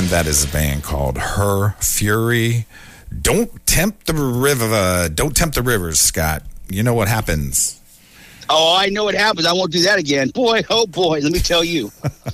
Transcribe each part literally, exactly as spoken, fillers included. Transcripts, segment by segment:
And that is a band called Her Fury. Don't tempt the river. Don't tempt the rivers, Scott. You know what happens. Oh, I know what happens. I won't do that again. Boy, oh boy, let me tell you.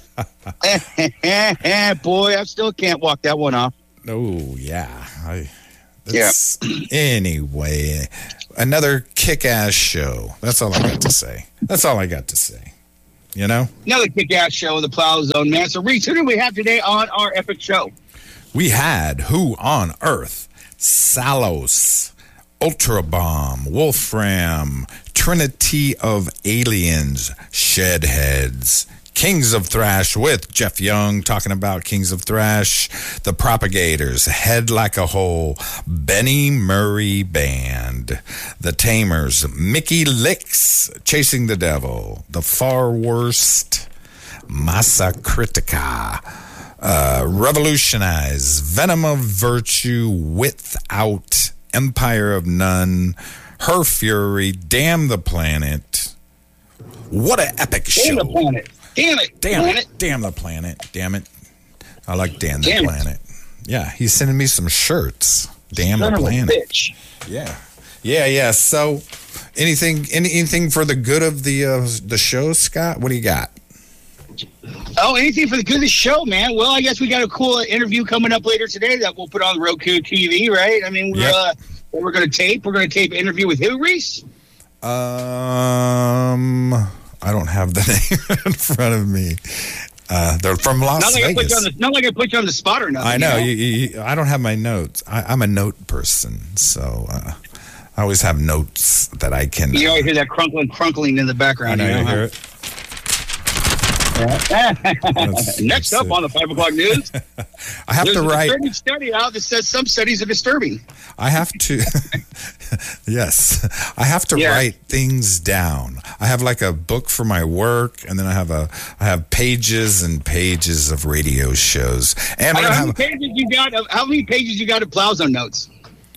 Boy, I still can't walk that one off. Oh, yeah. I, yeah. Anyway, another kick-ass show. That's all I got to say. That's all I got to say. You know? Another kick-ass show in the Plow Zone, man. So, Reese, who do we have today on our epic show? We had Who on Earth, Salos, Ultra Bomb, Wolfram, Trinity of Aliens, Shedheads, Kings of Thrash with Jeff Young talking about Kings of Thrash, The Propagators, Head Like a Hole, Benny Murray Band, The Tamers, Mickey Licks, Chasing the Devil, The Far Worst, Massa Critica, uh, Revolutionize, Venom of Virtue, Without, Empire of None, Her Fury, Damn the Planet. What an epic show. Damn the Planet. Damn it. Damn planet. it. Damn the Planet. Damn it. I like Damn the Damn Planet. It. Yeah, he's sending me some shirts. Damn Son the Planet. Of a bitch. Yeah. Yeah, yeah. So anything any, anything for the good of the uh, the show, Scott? What do you got? Oh, anything for the good of the show, man. Well, I guess we got a cool interview coming up later today that we'll put on Roku T V, right? I mean, we're, yep. uh, we're going to tape. We're going to tape an interview with who, Reese? Um, I don't have the name in front of me. Uh, they're from Las not like Vegas. I put you on the, not like I put you on the spot or nothing. I know. You know? You, you, I don't have my notes. I, I'm a note person, so uh, I always have notes that I can. You always hear that crunkling, crunkling in the background. I know, you, know, you hear huh? it. Next that's up it. On the five o'clock news, I have there's to a write. disturbing study out that says some studies are disturbing. I have to. Yes, I have to yeah. write things down. I have like a book for my work, and then I have a I have pages and pages of radio shows. And I I know, how have, many pages you got? Of, how many pages you got of Plow Zone notes?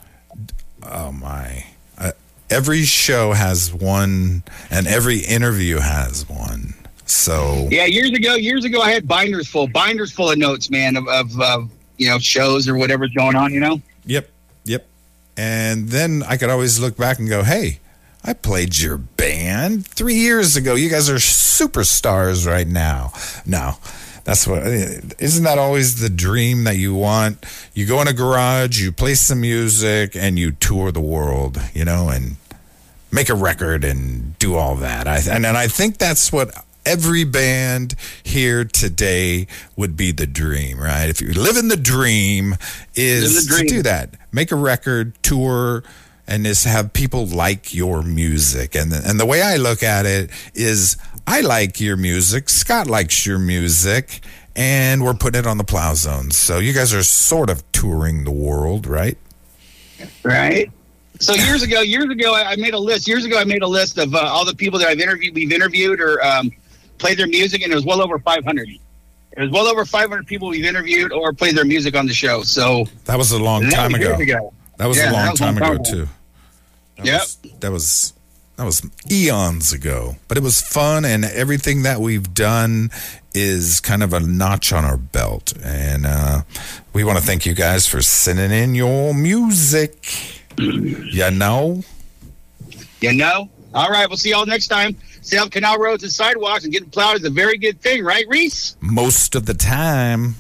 Oh my! Uh, every show has one, and every interview has one. So yeah, years ago, years ago, I had binders full, binders full of notes, man, of, of uh, you know, shows or whatever's going on, you know. Yep, yep. And then I could always look back and go, "Hey, I played your band three years ago. You guys are superstars right now." No, that's what. Isn't that always the dream that you want? You go in a garage, you play some music, and you tour the world, you know, and make a record and do all that. I and, and I think that's what every band here today would be the dream, right? If you live in the dream, is the dream. To do that. Make a record, tour, and just have people like your music. And the, and the way I look at it is I like your music, Scott likes your music, and we're putting it on the Plow Zone. So you guys are sort of touring the world, right? Right. So years ago, years ago, I made a list. Years ago, I made a list of uh, all the people that I've interviewed, we've interviewed or um, played their music, and it was well over five hundred. It was well over five hundred people we've interviewed or played their music on the show. So that was a long time ago. ago. That was yeah, a long was time, time ago, too. That yep. Was, that was that was eons ago. But it was fun, and everything that we've done is kind of a notch on our belt. And uh, we want to thank you guys for sending in your music. You know? You know? All right, we'll see y'all next time. See how canal roads and sidewalks and getting plowed is a very good thing, right, Reese? Most of the time.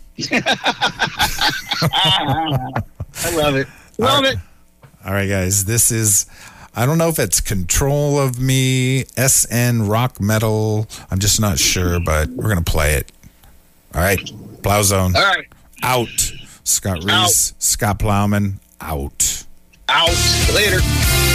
I love it. Love All right. it. All right, guys. This is, I don't know if it's Control of Me, S N Rock Metal. I'm just not sure, but we're going to play it. All right. Plow Zone. All right. Out. Scott Reese, out. Scott Plowman, out. Out. Later.